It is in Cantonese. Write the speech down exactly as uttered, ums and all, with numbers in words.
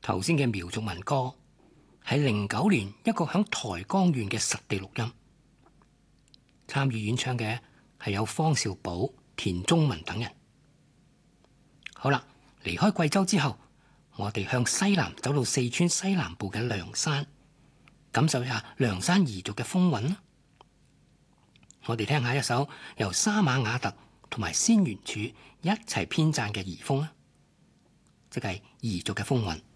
頭先嘅苗族民歌係零九年一個響台江縣嘅實地錄音，參與演唱嘅係有方少寶、田中文等人。好啦，離開貴州之後，我哋向西南走到四川西南部嘅涼山，感受一下涼山彝族嘅風韻啦。我哋聽下一首由沙馬雅特同埋仙元柱一齊編撰嘅彝風啦，即係彝族嘅風韻。